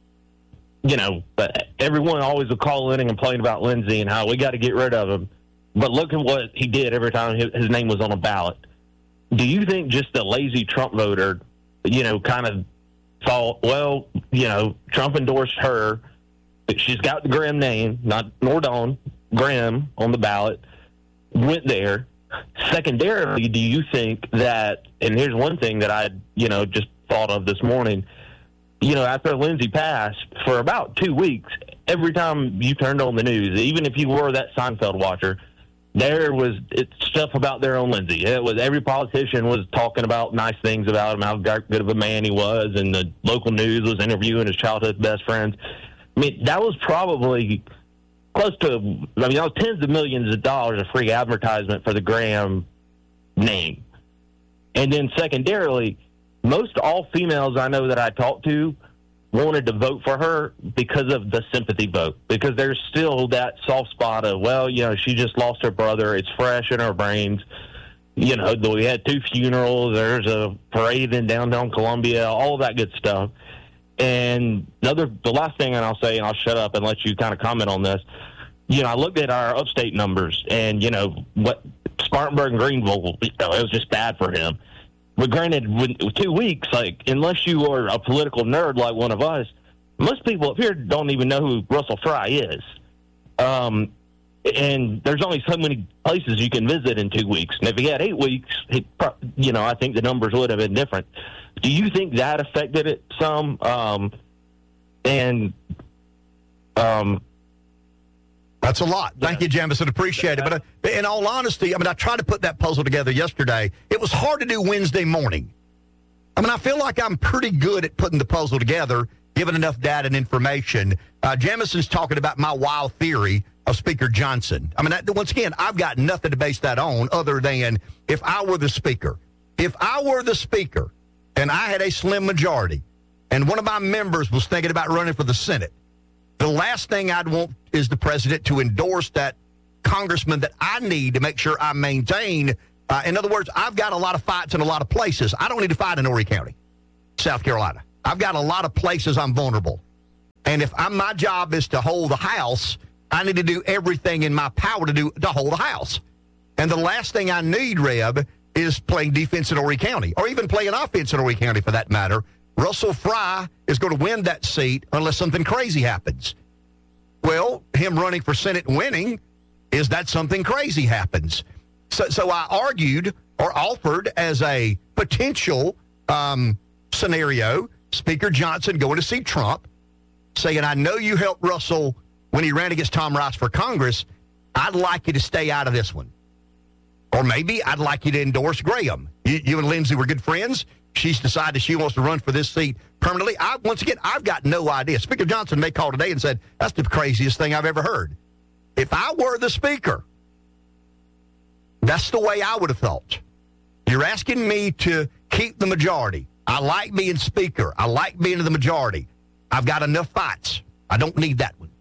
you know, everyone always will call in and complain about Lindsey and how we got to get rid of him. But look at what he did every time his name was on a ballot. Do you think just the lazy Trump voter, you know, kind of thought, well, you know, Trump endorsed her. She's got the Graham name, not Nordon, Graham on the ballot, went there. Secondarily, do you think that, and here's one thing that I, you know, just thought of this morning, you know, after Lindsey passed, for about two weeks, every time you turned on the news, even if you were that Seinfeld watcher, there was it's stuff about their own Lindsey. It was every politician was talking about nice things about him, how good of a man he was, and the local news was interviewing his childhood best friends. I mean, that was probably close to, I mean, that was tens of millions of dollars of free advertisement for the Graham name. And then secondarily, most all females I know that I talked to wanted to vote for her because of the sympathy vote, because there's still that soft spot of, well, you know, she just lost her brother. It's fresh in her brains. You know, we had two funerals. There's a parade in downtown Columbia, all of that good stuff. And another, the last thing, and I'll say, and I'll shut up and let you kind of comment on this. You know, I looked at our upstate numbers, and, you know, what Spartanburg and Greenville, you know, it was just bad for him. But granted, with two weeks, like, unless you are a political nerd like one of us, most people up here don't even know who Russell Fry is. Um, and there's only so many places you can visit in two weeks. And if he had eight weeks, he, you know, I think the numbers would have been different. Do you think that affected it some? Um, and um, That's a lot. Thank you, Jamison. Appreciate it. But uh, in all honesty, I mean, I tried to put that puzzle together yesterday. It was hard to do Wednesday morning. I mean, I feel like I'm pretty good at putting the puzzle together, given enough data and information. Uh, Jamison's talking about my wild theory of Speaker Johnson. I mean, that, once again, I've got nothing to base that on other than if I were the speaker. If I were the speaker and I had a slim majority and one of my members was thinking about running for the Senate, The last thing I'd want is the president to endorse that congressman that I need to make sure I maintain. Uh, in other words, I've got a lot of fights in a lot of places. I don't need to fight in Horry County, South Carolina. I've got a lot of places I'm vulnerable. And if I'm, my job is to hold the House, I need to do everything in my power to do to hold the House. And the last thing I need, Reb, is playing defense in Horry County, or even playing offense in Horry County for that matter. Russell Fry is going to win that seat unless something crazy happens. Well, him running for Senate and winning is that something crazy happens. So, so I argued or offered as a potential um, scenario, Speaker Johnson going to see Trump, saying, I know you helped Russell when he ran against Tom Rice for Congress. I'd like you to stay out of this one. Or maybe I'd like you to endorse Graham. You, you and Lindsey were good friends. She's decided she wants to run for this seat permanently. I, once again, I've got no idea. Speaker Johnson may call today and said, that's the craziest thing I've ever heard. If I were the speaker, that's the way I would have thought. You're asking me to keep the majority. I like being speaker. I like being in the majority. I've got enough fights. I don't need that one.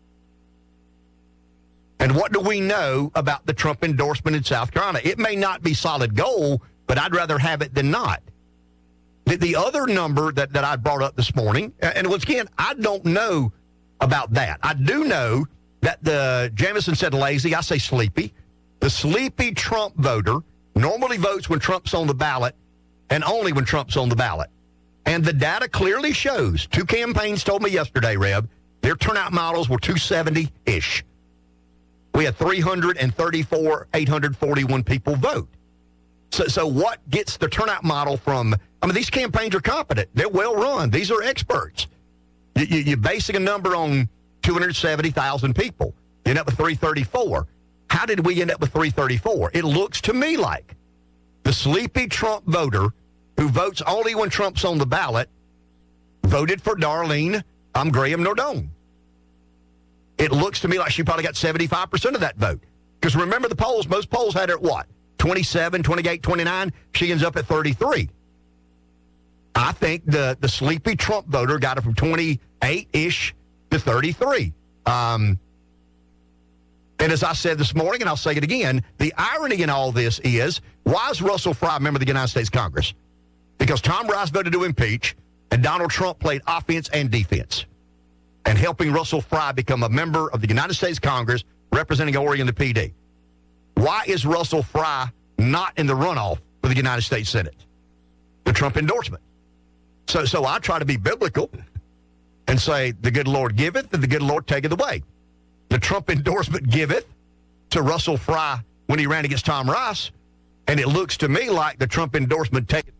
And what do we know about the Trump endorsement in South Carolina? It may not be solid gold, but I'd rather have it than not. The, the other number that, that I brought up this morning, and once again, I don't know about that. I do know that the Jamison said lazy, I say sleepy. The sleepy Trump voter normally votes when Trump's on the ballot and only when Trump's on the ballot. And the data clearly shows, two campaigns told me yesterday, Reb, their turnout models were two seventy-ish. We had three hundred thirty-four, eight hundred forty-one people vote. So, so what gets the turnout model from, I mean, these campaigns are competent. They're well run. These are experts. You, you, you're basing a number on two hundred seventy thousand people. You end up with three thirty-four. How did we end up with three thirty-four? It looks to me like the sleepy Trump voter who votes only when Trump's on the ballot voted for Darlene um, Graham Nordone. It looks to me like she probably got seventy-five percent of that vote. Because remember the polls, most polls had her at what? twenty-seven, twenty-eight, twenty-nine. She ends up at thirty-three. I think the, the sleepy Trump voter got her from twenty-eight-ish to thirty-three. Um, and as I said this morning, and I'll say it again, the irony in all this is, why is Russell Fry a member of the United States Congress? Because Tom Rice voted to impeach, and Donald Trump played offense and defense, and helping Russell Fry become a member of the United States Congress representing Horry and the P D. Why is Russell Fry not in the runoff for the United States Senate? The Trump endorsement. So, so I try to be biblical and say, the good Lord giveth, and the good Lord taketh away. The Trump endorsement giveth to Russell Fry when he ran against Tom Rice, and it looks to me like the Trump endorsement taketh.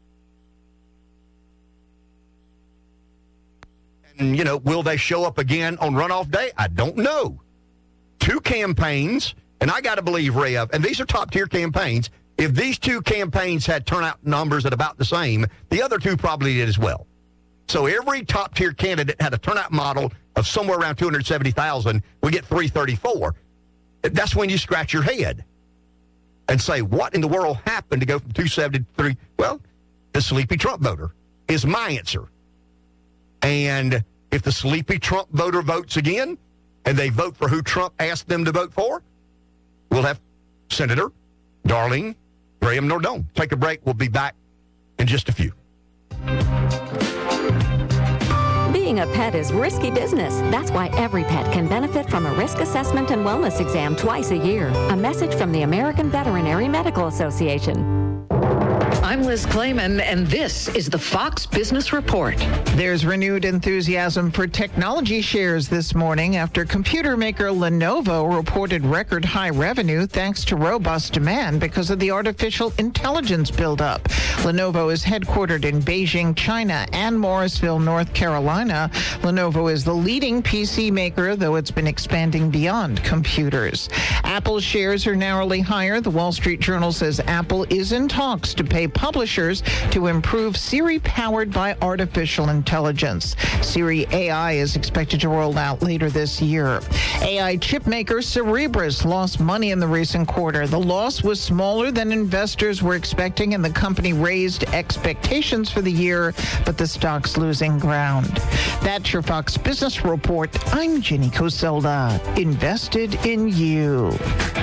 And, you know, will they show up again on runoff day? I don't know. Two campaigns, and I got to believe, Rev, and these are top-tier campaigns, if these two campaigns had turnout numbers at about the same, the other two probably did as well. So every top-tier candidate had a turnout model of somewhere around two hundred seventy thousand. We get three thirty-four. That's when you scratch your head and say, what in the world happened to go from two seventy-three? Well, the sleepy Trump voter is my answer. And if the sleepy Trump voter votes again, and they vote for who Trump asked them to vote for, we'll have Senator Darlene Graham Nordone. Take a break. We'll be back in just a few. Being a pet is risky business. That's why every pet can benefit from a risk assessment and wellness exam twice a year. A message from the American Veterinary Medical Association. I'm Liz Clayman, and this is the Fox Business Report. There's renewed enthusiasm for technology shares this morning after computer maker Lenovo reported record high revenue thanks to robust demand because of the artificial intelligence buildup. Lenovo is headquartered in Beijing, China, and Morrisville, North Carolina. Lenovo is the leading P C maker, though it's been expanding beyond computers. Apple shares are narrowly higher. The Wall Street Journal says Apple is in talks to pay publishers to improve Siri powered by artificial intelligence. Siri A I is expected to roll out later this year. A I chip maker Cerebras lost money in the recent quarter. The loss was smaller than investors were expecting, and the company raised expectations for the year, but the stock's losing ground. That's your Fox Business Report. I'm Jenny Coselda. Invested in you.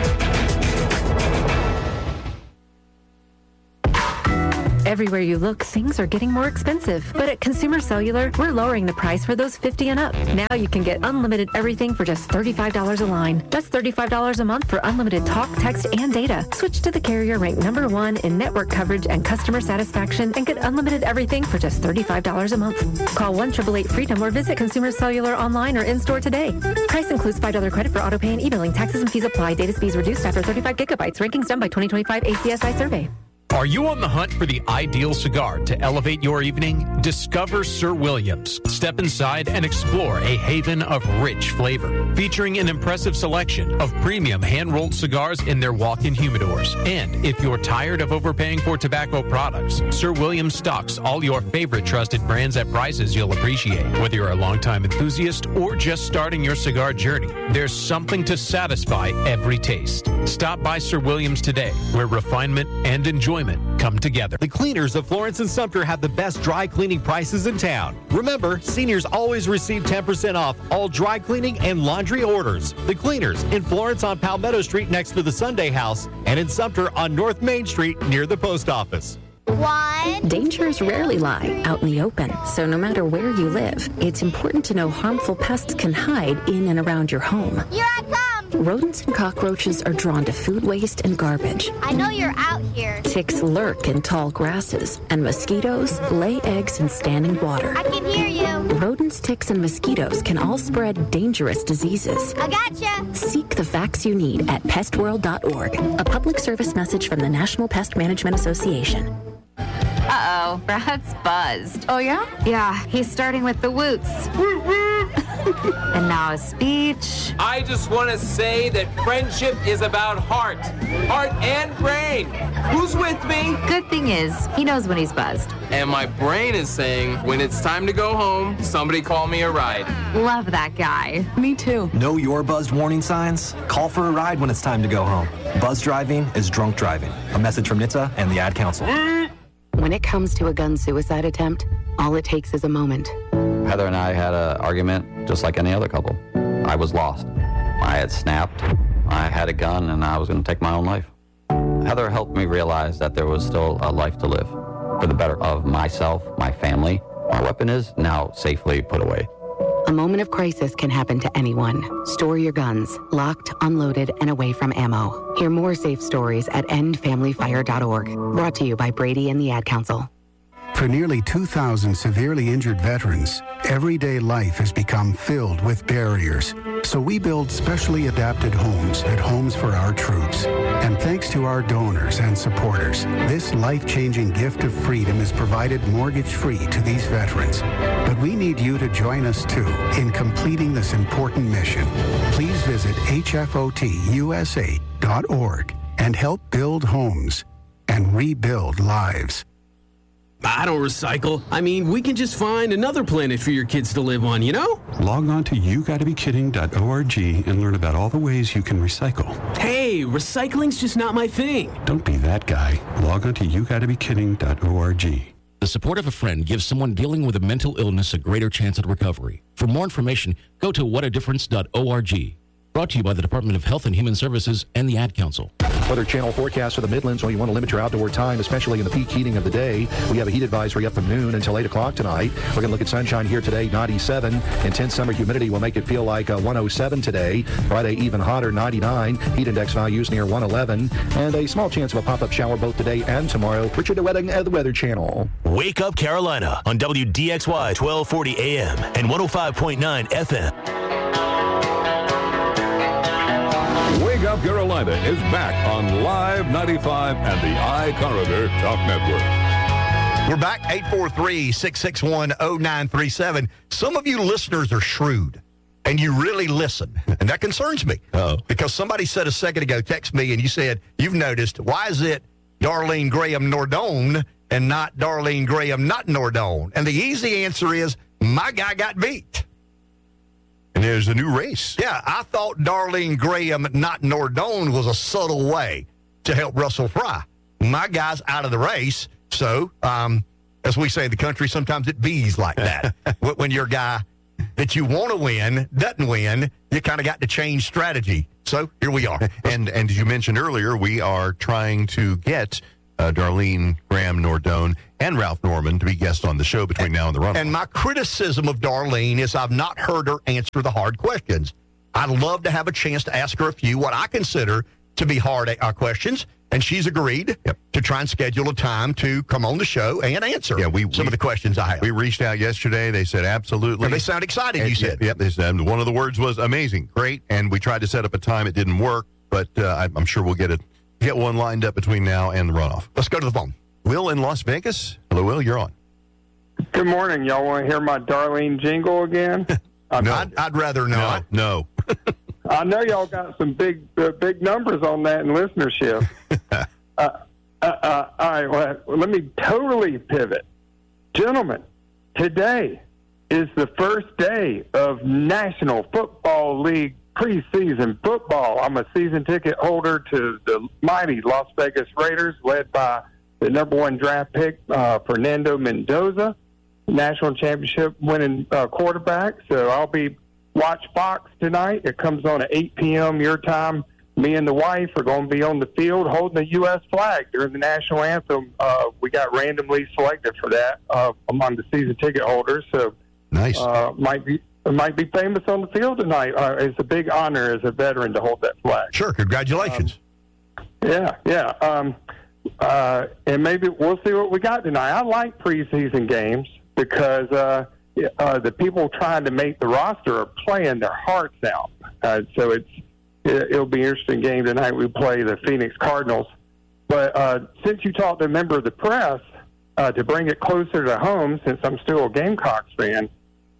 Everywhere you look, things are getting more expensive. But at Consumer Cellular, we're lowering the price for those fifty and up. Now you can get unlimited everything for just thirty-five dollars a line. That's thirty-five dollars a month for unlimited talk, text, and data. Switch to the carrier ranked number one in network coverage and customer satisfaction and get unlimited everything for just thirty-five dollars a month. Call one eight eight eight freedom or visit Consumer Cellular online or in-store today. Price includes five dollars credit for auto pay and e-billing. Taxes and fees apply. Data speeds reduced after thirty-five gigabytes. Rankings done by twenty twenty-five A C S I survey. Are you on the hunt for the ideal cigar to elevate your evening? Discover Sir Williams. Step inside and explore a haven of rich flavor, featuring an impressive selection of premium hand-rolled cigars in their walk-in humidors. And if you're tired of overpaying for tobacco products, Sir Williams stocks all your favorite trusted brands at prices you'll appreciate. Whether you're a longtime enthusiast or just starting your cigar journey, there's something to satisfy every taste. Stop by Sir Williams today, where refinement and enjoyment come together. The cleaners of Florence and Sumter have the best dry cleaning prices in town. Remember, seniors always receive ten percent off all dry cleaning and laundry orders. The cleaners in Florence on Palmetto Street next to the Sunday House, and in Sumter on North Main Street near the post office. One. Dangers rarely lie out in the open, so no matter where you live, it's important to know harmful pests can hide in and around your home. Here I come! Rodents and cockroaches are drawn to food waste and garbage. I know you're out here. Ticks lurk in tall grasses, and mosquitoes lay eggs in standing water. I can hear you. Rodents, ticks, and mosquitoes can all spread dangerous diseases. I gotcha. Seek the facts you need at pest world dot org, a public service message from the National Pest Management Association. Uh-oh, Brad's buzzed. Oh, yeah? Yeah, he's starting with the woots. And now a speech. I just want to say that friendship is about heart. Heart and brain. Who's with me? Good thing is, he knows when he's buzzed. And my brain is saying, when it's time to go home, somebody call me a ride. Love that guy. Me too. Know your buzzed warning signs? Call for a ride when it's time to go home. Buzz driving is drunk driving. A message from N H T S A and the Ad Council. When it comes to a gun suicide attempt, all it takes is a moment. Heather and I had an argument just like any other couple. I was lost. I had snapped. I had a gun, and I was going to take my own life. Heather helped me realize that there was still a life to live for the better of myself, my family. My weapon is now safely put away. A moment of crisis can happen to anyone. Store your guns, locked, unloaded, and away from ammo. Hear more safe stories at end family fire dot org. Brought to you by Brady and the Ad Council. For nearly two thousand severely injured veterans, everyday life has become filled with barriers. So we build specially adapted homes at Homes for Our Troops. And thanks to our donors and supporters, this life-changing gift of freedom is provided mortgage-free to these veterans. But we need you to join us, too, in completing this important mission. Please visit H F O T U S A dot org and help build homes and rebuild lives. I don't recycle. I mean, we can just find another planet for your kids to live on, you know? Log on to you gotta be kidding dot org and learn about all the ways you can recycle. Hey, recycling's just not my thing. Don't be that guy. Log on to you gotta be kidding dot org. The support of a friend gives someone dealing with a mental illness a greater chance at recovery. For more information, go to what a difference dot org. Brought to you by the Department of Health and Human Services and the Ad Council. Weather Channel forecast for the Midlands when you want to limit your outdoor time, especially in the peak heating of the day. We have a heat advisory up from noon until eight o'clock tonight. We're going to look at sunshine here today, ninety-seven. Intense summer humidity will make it feel like uh, one oh seven today. Friday, even hotter, ninety-nine. Heat index values near one eleven. And a small chance of a pop-up shower both today and tomorrow. Richard DeWetting at the Weather Channel. Wake Up Carolina on W D X Y twelve forty A M and one oh five point nine F M. Wake Up Carolina is back on Live ninety-five and the iCorridor Talk Network. We're back, eight four three, six six one, oh nine three seven. Some of you listeners are shrewd, and you really listen, and that concerns me. Oh. Because somebody said a second ago, text me, and you said, you've noticed, why is it Darlene Graham Nordone and not Darlene Graham not Nordone? And the easy answer is my guy got beat. And there's a new race. Yeah, I thought Darlene Graham not Nordone was a subtle way to help Russell Fry. My guy's out of the race. So, um, as we say in the country, sometimes it bees like that. When your guy that you want to win doesn't win, you kind of got to change strategy. So here we are. And and as you mentioned earlier, we are trying to get uh, Darlene Graham Nordone and Ralph Norman to be guests on the show between and, now and the runoff. And my criticism of Darlene is I've not heard her answer the hard questions. I'd love to have a chance to ask her a few what I consider to be hard uh, questions. And she's agreed yep. to try and schedule a time to come on the show and answer yeah, we, some we, of the questions I have. We reached out yesterday. They said absolutely. And they sound excited, and, you said. Yep, they said one of the words was amazing, great. And we tried to set up a time. It didn't work, but uh, I'm sure we'll get it, get one lined up between now and the runoff. Let's go to the phone. Will in Las Vegas. Hello, Will. You're on. Good morning. Y'all want to hear my Darlene jingle again? no. I'd, I'd rather not. No. no. I know y'all got some big uh, big numbers on that in listenership. uh, uh, uh, all right, well, let me totally pivot. Gentlemen, today is the first day of National Football League preseason football. I'm a season ticket holder to the mighty Las Vegas Raiders, led by the number one draft pick, uh, Fernando Mendoza, national championship winning uh, quarterback. So I'll be watch Fox tonight. It comes on at eight p.m. your time. Me and the wife are going to be on the field holding the U S flag during the national anthem. Uh, we got randomly selected for that uh, among the season ticket holders. So nice. Uh, might be might be famous on the field tonight. Uh, it's a big honor as a veteran to hold that flag. Sure. Congratulations. Um, yeah, yeah. Um, uh, and maybe we'll see what we got tonight. I like preseason games because uh, uh, the people trying to make the roster are playing their hearts out. Uh, so it's it, it'll be an interesting game tonight. We play the Phoenix Cardinals. But uh, since you talked to a member of the press, uh, to bring it closer to home, since I'm still a Gamecocks fan,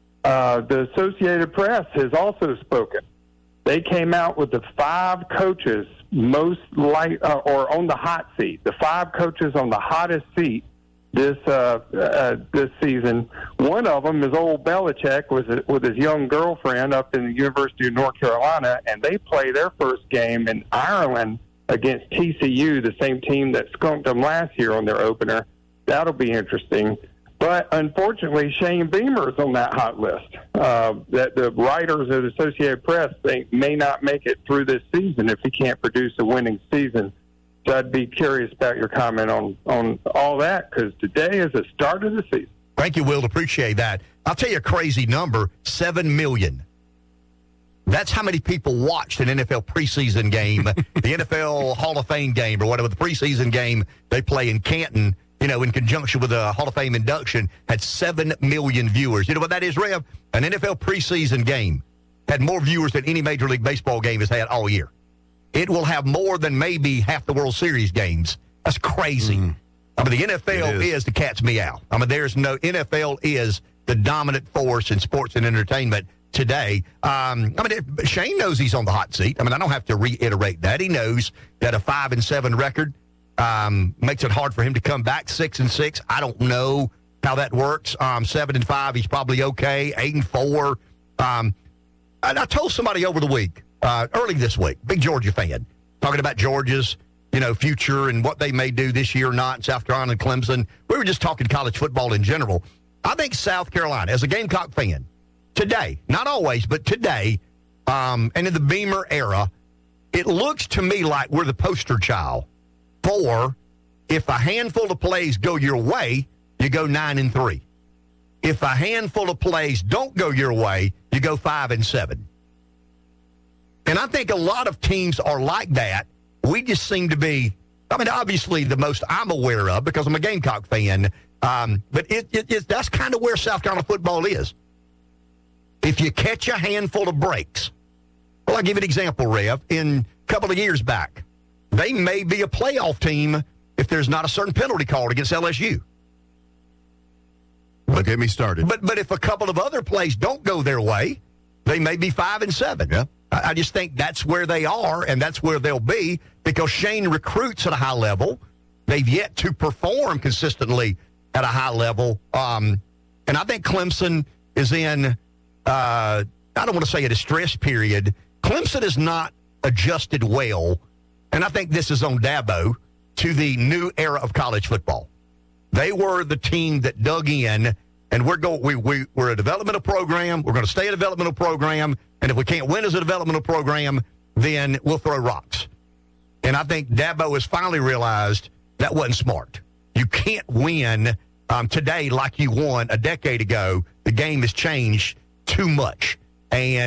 uh, the Associated Press has also spoken. They came out with the five coaches most like uh, or on the hot seat, the five coaches on the hottest seat this uh, uh, this season. One of them is old Belichick with with his young girlfriend up in the University of North Carolina, and they play their first game in Ireland against T C U, the same team that skunked them last year on their opener. That'll be interesting. But unfortunately, Shane Beamer is on that hot list. Uh, that the writers of the Associated Press think may not make it through this season if he can't produce a winning season. So I'd be curious about your comment on, on all that, because today is the start of the season. Thank you, Will. Appreciate that. I'll tell you a crazy number, seven million. That's how many people watched an N F L preseason game, the N F L Hall of Fame game or whatever, the preseason game they play in Canton, you know, in conjunction with the Hall of Fame induction, had seven million viewers. You know what that is, Rev? An N F L preseason game had more viewers than any Major League Baseball game has had all year. It will have more than maybe half the World Series games. That's crazy. Mm. I mean, the N F L is. is the cat's meow. I mean, there's no, N F L is the dominant force in sports and entertainment today. Um, I mean, it, Shane knows he's on the hot seat. I mean, I don't have to reiterate that. He knows that a five and seven record um, makes it hard for him to come back six and six. I don't know how that works. Um, seven and five, he's probably okay. Eight and four. Um, and I told somebody over the week, uh, early this week, big Georgia fan, talking about Georgia's, you know, future and what they may do this year or not in South Carolina and Clemson. We were just talking college football in general. I think South Carolina, as a Gamecock fan, today, not always, but today, um, and in the Beamer era, it looks to me like we're the poster child for if a handful of plays go your way, you go nine and three. If a handful of plays don't go your way, you go five and seven. And I think a lot of teams are like that. We just seem to be, I mean, obviously the most I'm aware of because I'm a Gamecock fan, um, but it, it, it, that's kind of where South Carolina football is. If you catch a handful of breaks, well, I'll give you an example, Rev. In a couple of years back, they may be a playoff team if there's not a certain penalty called against L S U. Don't get me started. But but if a couple of other plays don't go their way, they may be five and seven. Yeah. I, I just think that's where they are, and that's where they'll be because Shane recruits at a high level. they've yet to perform consistently at a high level. Um, and I think Clemson is in, uh, I don't want to say a distress period. Clemson is not adjusted well, and I think this is on Dabo, to the new era of college football. They were the team that dug in, and we're going. We, we we're a developmental program. We're going to stay a developmental program, and if we can't win as a developmental program, then we'll throw rocks. And I think Dabo has finally realized that wasn't smart. You can't win um, today like you won a decade ago. The game has changed too much, and